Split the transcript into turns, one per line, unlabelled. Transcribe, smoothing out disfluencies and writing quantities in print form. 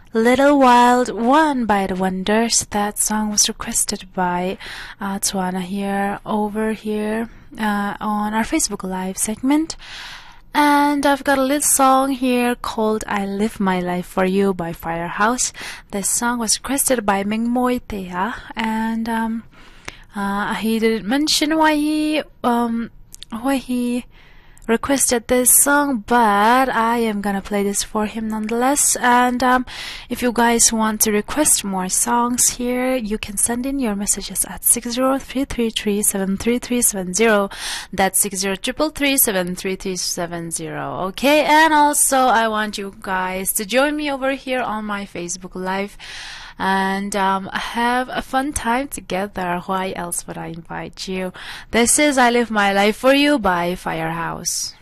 Little Wild One by The Wonders. That song was requested by Tuana here, over here on our Facebook Live segment. And I've got a little song here called I Live My Life For You by Firehouse. This song was requested by Ming Moy Thea, and he didn't mention why he requested this song, but I am gonna play this for him nonetheless. And if you guys want to request more songs here, you can send in your messages at 60333733370. That's 60333733370. Okay, and also I want you guys to join me over here on my Facebook Live and have a fun time together. Why else would I invite you? This is I Live My Life For You by Firehouse.